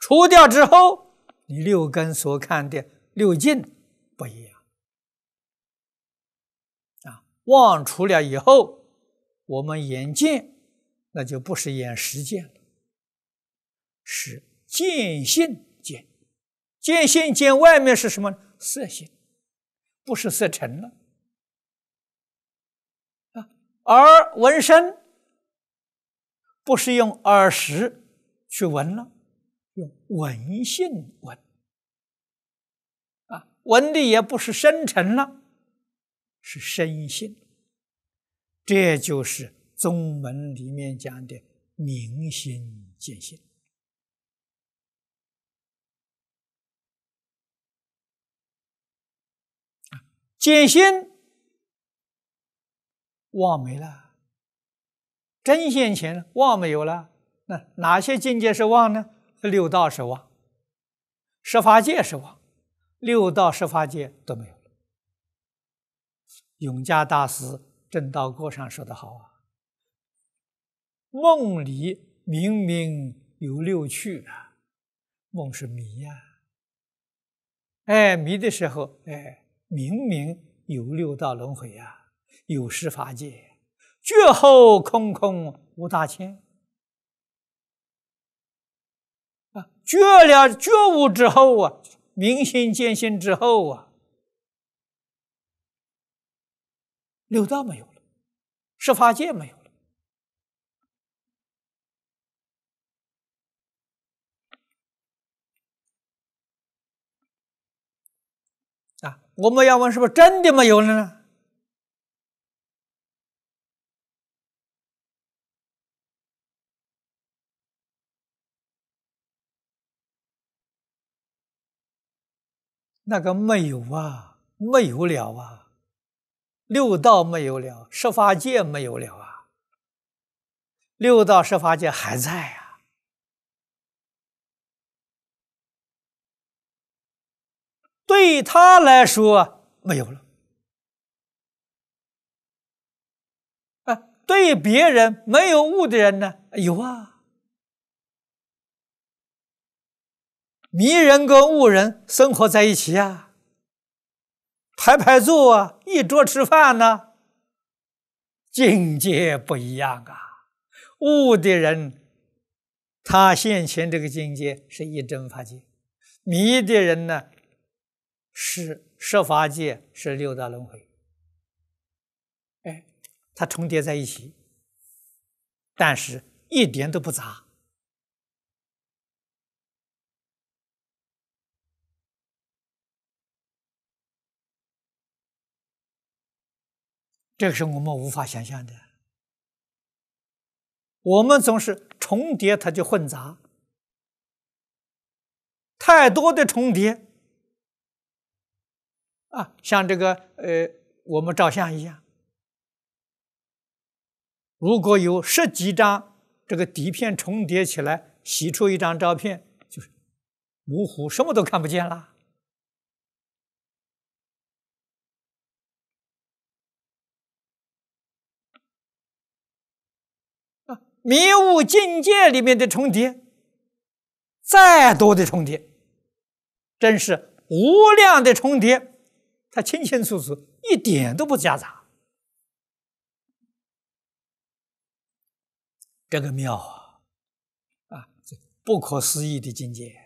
除掉之后，你六根所看的六境不一样啊。妄除了以后，我们眼见那就不是眼识见了，是见性见。见性见外面是什么？色性，不是色尘了啊。而闻声不是用耳识去闻了，用闻性闻啊。闻的也不是声尘了，是声性。这就是宗门里面讲的明心见性。见心妄没了，真现前妄没有了。那哪些境界是妄呢？六道是妄，十法界是妄，六道十法界都没有了。永嘉大师《正道歌》上说得好啊，梦里明明有六趣啊，梦是迷呀。迷的时候，明明有六道轮回啊，有十法界，觉后空空无大千啊。觉了觉悟之后啊，明心见性之后啊，六道没有了，十法界没有了啊。我们要问是不是真的没有了呢？那个没有啊，没有了啊，六道没有了，十法界没有了啊，六道十法界还在啊。对他来说没有了啊，对别人没有悟的人呢，有啊。迷人跟悟人生活在一起啊，排排坐啊，一桌吃饭呢，境界不一样啊。悟的人他现前这个境界是一真法界，迷的人呢是十法界，是六道轮回。它重叠在一起，但是一点都不杂。这个是我们无法想象的。我们总是重叠，它就混杂，太多的重叠啊，像这个我们照相一样，如果有10几张这个底片重叠起来，洗出一张照片，就是模糊，什么都看不见了。迷雾境界里面的重叠，再多的重叠，真是无量的重叠，它清清楚楚，一点都不夹杂。这个妙啊！这不可思议的境界。